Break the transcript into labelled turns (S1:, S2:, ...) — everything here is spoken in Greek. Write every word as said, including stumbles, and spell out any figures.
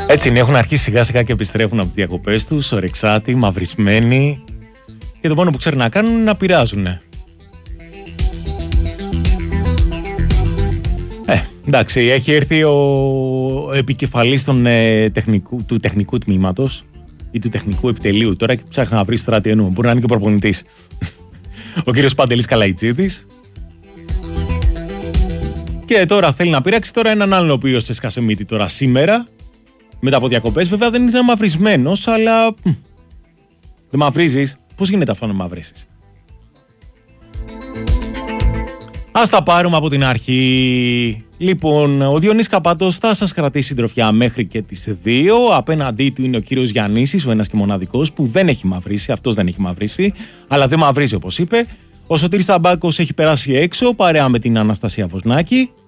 S1: Έτσι είναι, έχουν αρχίσει σιγά σιγά και επιστρέφουν από τις διακοπές τους, ορεξάτοι, μαυρισμένοι. Και το μόνο που ξέρουν να κάνουν είναι να πειράζουν. Ε, εντάξει, έχει έρθει ο επικεφαλής των, ε, τεχνικού, του τεχνικού τμήματος ή του τεχνικού επιτελείου τώρα και ψάχνει να βρει τώρα τι εννοώ. Μπορεί να είναι και ο προπονητής. Ο κύριος Παντελής Καλαϊτζίδης. Και τώρα θέλει να πειράξει τώρα έναν άλλον ο οποίος έσκασε μύτη τώρα σήμερα. Μετά από διακοπές, βέβαια δεν είναι μαυρισμένος, αλλά δεν μαυρίζεις. Πώς γίνεται αυτό να μαυρίσεις? Ας τα πάρουμε από την αρχή. Λοιπόν, ο Διονύσης Καπάτος θα σας κρατήσει συντροφιά μέχρι και τις δύο. Απέναντί του είναι ο κύριος Γιαννήσης, ο ένας και μοναδικός, που δεν έχει μαυρίσει. Αυτός δεν έχει μαυρίσει, αλλά δεν μαυρίζει όπως είπε. Ο Σωτήρης Ταμπάκος έχει περάσει έξω, παρέα με την Αναστασία Βοσνάκη.